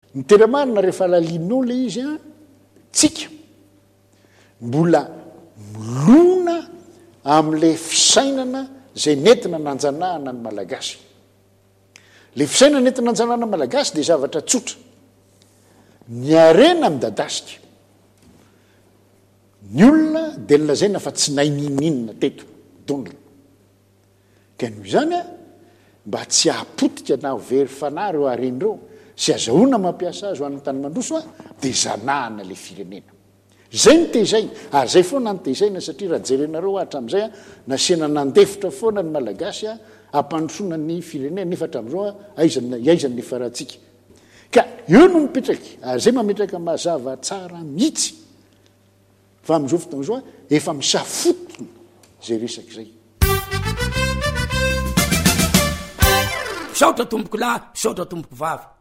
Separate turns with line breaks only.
ny teramarina rehefa lalinin'olo izy a tsika mbola milona am'le fisainana zay nentina nanjanahana ny malagasy. Le fisainana nentina nanjanahana ny malagasy de zavatra tsotra. Ny arena midadasika. Ny olona de lazaina fa tsy naininina teto donla. Ka noho izany a mba tsy hapotika na very fanahy reo aren'ireo sy azahoana mampiasa azy ho an'ny tany mandroso a de zanahana le firenena. Zay ny tezaina ary zay foana ny tezaina satria raha jerenareo hatram'izay a nasiana nandefitra foana ny malagasy a ampandrosoana ny firenena nefa hatram'izao a aizany ny farantsika. Ka eo no mipetraky ary zay mametraka mazava tsara mihitsy fa am'izao fotoana zao efa misafotona zay resaky zay.
Saotra tomboko lahy, saotra tomboko vava.